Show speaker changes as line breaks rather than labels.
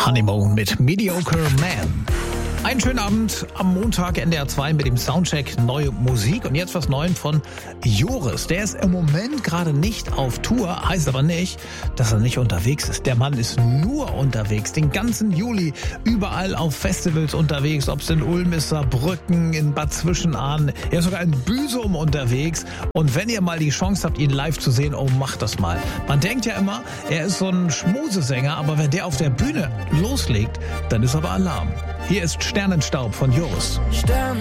Honeymoon mit Mediocre Man. Einen schönen Abend am Montag NDR 2 mit dem Soundcheck Neue Musik. Und jetzt was Neues von Joris. Der ist im Moment gerade nicht auf Tour, heißt aber nicht, dass er nicht unterwegs ist. Der Mann ist nur unterwegs, den ganzen Juli, überall auf Festivals unterwegs, ob es in Ulm ist, Saarbrücken, in Bad Zwischenahn, er ist sogar in Büsum unterwegs. Und wenn ihr mal die Chance habt, ihn live zu sehen, oh, macht das mal. Man denkt ja immer, er ist so ein Schmusesänger, aber wenn der auf der Bühne loslegt, dann ist aber Alarm. Hier ist Sternenstaub von Joris.
Sternenstaub